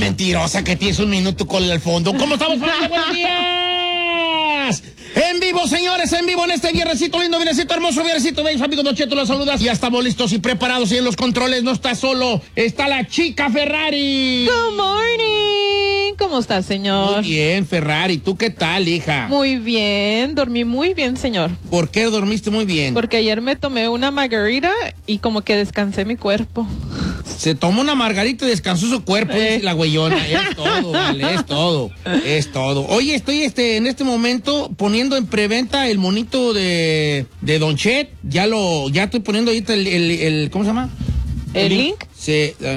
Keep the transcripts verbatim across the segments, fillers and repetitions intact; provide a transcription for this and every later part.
mentirosa que tienes un minuto con el fondo. ¿Cómo estamos? ¡Buenos días! En vivo, señores, en vivo en este viernesito lindo, viernesito hermoso, viernesito bello, amigos Don Cheto, los saludas. Ya estamos listos y preparados y en los controles no está solo, está la chica Ferrari. Good morning. ¿Cómo estás, señor? Muy bien, Ferrari. ¿Tú qué tal, hija? Muy bien, dormí muy bien, señor. ¿Por qué dormiste muy bien? Porque ayer me tomé una margarita y como que descansé mi cuerpo. Se tomó una margarita y descansó su cuerpo, Eh. dice la güeyona. Es todo, vale, es todo, es todo. Oye, estoy este, en este momento poniendo en preventa el monito de, de Don Chet. Ya lo, ya estoy poniendo ahorita el, el, el ¿cómo se llama? ¿El link? Sí, uh,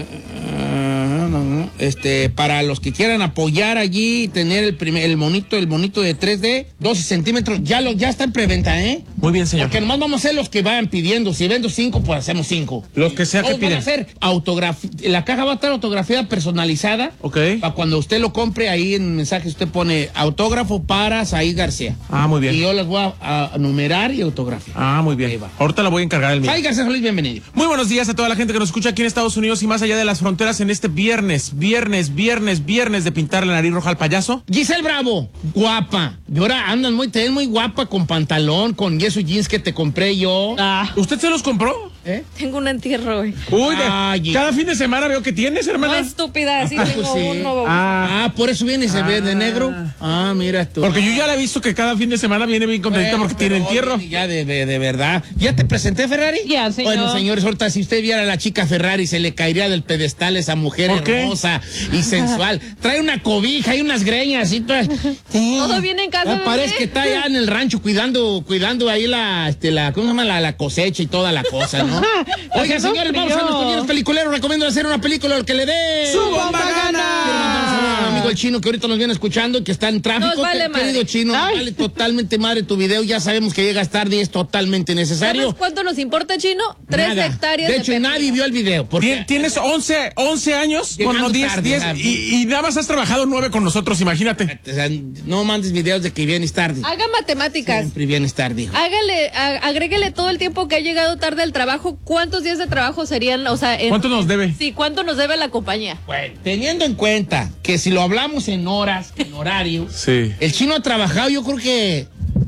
uh, no, no, este, para los que quieran apoyar allí y tener el primer, el monito, el monito de tres D, doce centímetros, ya lo, ya está en preventa, ¿eh? Muy bien, señor. Porque nomás vamos a hacer los que vayan pidiendo. Si vendo cinco, pues hacemos cinco. Los que sea que Todos van a piden. hacer autografía. La caja va a estar autografiada personalizada. Ok. Para cuando usted lo compre, ahí en el mensaje usted pone autógrafo para Said García. Ah, muy bien. Y yo las voy a, a numerar y autografiar. Ah, muy Ahí bien. va. Ahorita la voy a encargar el mío. Said García Solís, bienvenido. Muy buenos días a toda la gente que nos escucha aquí en Estados Unidos y más allá de las fronteras en este viernes, viernes, viernes, viernes de pintar la nariz roja al payaso. Giselle Bravo, guapa. Y ahora andas muy, te ves muy guapa con pantalón, con esos jeans que te compré yo. Ah, ¿Usted se los compró? ¿Eh? Tengo un entierro hoy. Uy, de- Ay, cada fin de semana veo que tienes, No, hermana. estúpida, sí Ah, tengo pues sí. uno. Ah, Ah, por eso viene y se ve de negro. Ah, mira tú. porque yo ya la he visto que cada fin de semana viene bien contentita Bueno, porque tiene pero entierro. oye, Ya de, de, de verdad. ¿Ya te presenté, Ferrari? Ya, señor. Bueno, señores, ahorita si usted viera a la chica Ferrari, se le caería del pedestal esa mujer ¿Por qué? hermosa y sensual. Trae una cobija y unas greñas y todo. ¿Todo bien en casa, Me parece bebé? que está allá en el rancho cuidando, cuidando ahí la, este, la, ¿cómo se llama? La, la cosecha y toda la cosa, ¿no? Oiga, Haciendo señores, vamos a frío. nuestros días peliculeros. Recomiendo hacer una película al que le dé. ¡Su bomba Quiero mandar un saludo a mi gana! amigo el Chino que ahorita nos viene escuchando y que está en tráfico. Nos vale Que- madre. Querido Chino, Ay. vale totalmente madre tu video. Ya sabemos que llegas tarde y es totalmente necesario. ¿Sabes cuánto nos importa, Chino? Tres Nada. hectáreas De de hecho, pepino. nadie vio el video. Porque Tien- Tienes once, once años, Llegando bueno, diez, tarde, diez, ¿verdad? y, y nada más has trabajado nueve con nosotros, imagínate. O sea, no mandes videos de que vienes tarde. Haga matemáticas. Siempre vienes tarde, hijo. Hágale, a- agréguele todo el tiempo que ha llegado tarde al trabajo. ¿Cuántos días de trabajo serían? O sea, en- ¿Cuánto nos debe? Sí, ¿cuánto nos debe la compañía? Bueno, teniendo en cuenta que si lo hablamos en horas, en horario, Sí. el Chino ha trabajado, yo creo que.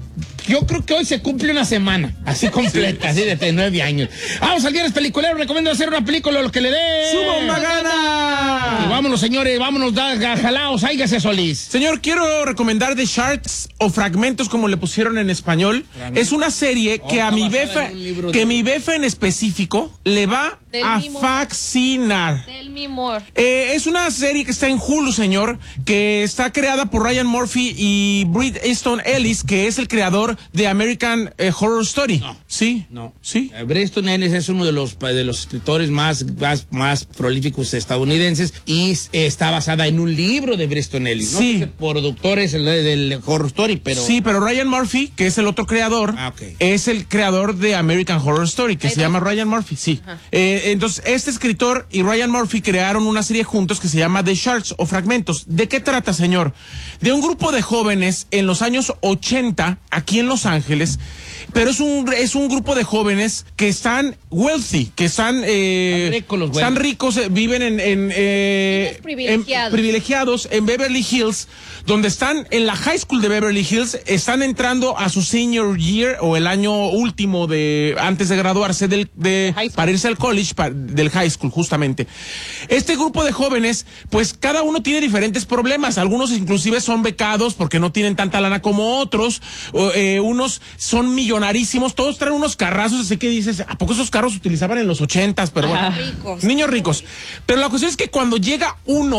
Yo creo que hoy se cumple una semana, así completa, así de nueve años. Vamos al viernes peliculero, recomiendo hacer una película, lo que le dé. ¡Su bomba Y gana! vámonos, señores, vámonos, da, jalaos, háigase Solís. Señor, quiero recomendar The Shards o Fragmentos, como le pusieron en español. Es una serie que Oh, a mi basada befa, en un libro que de- mi befa en específico le va Del a mismo. fascinar. Del mi amor. Eh, es una serie que está en Hulu, señor, que está creada por Ryan Murphy y Bret Easton Ellis, que es el creador de American eh, Horror Story. No. ¿Sí? No. ¿Sí? Eh, Breston Ellis es uno de los, de los escritores más, más, más prolíficos estadounidenses y s- está basada en un libro de Breston Ellis. Sí. No sé, productores el de- del Horror Story, pero... Sí, pero Ryan Murphy, que es el otro creador, Ah, ok. es el creador de American Horror Story, que Hay se dos. llama Ryan Murphy, sí. Eh, entonces, este escritor y Ryan Murphy crearon una serie juntos que se llama The Shards o Fragmentos. ¿De qué trata, señor? De un grupo de jóvenes en los años ochenta, aquí en Los Ángeles, pero es un, es un grupo de jóvenes que están wealthy, que están, eh, Están ricos los güeyes. están ricos, eh, viven en, en, eh, Niños privilegiados. en- privilegiados en Beverly Hills, donde están en la high school de Beverly Hills, están entrando a su senior year o el año último de antes de graduarse del de High school. para irse al college pa- del high school justamente. Este grupo de jóvenes, pues cada uno tiene diferentes problemas, algunos inclusive son becados porque no tienen tanta lana como otros, o, eh, unos son millonarísimos, todos traen unos carrazos, así que dices, ¿a poco esos carros se utilizaban en los ochentas? Pero bueno, Ricos. niños ricos. Pero la cuestión es que cuando llega uno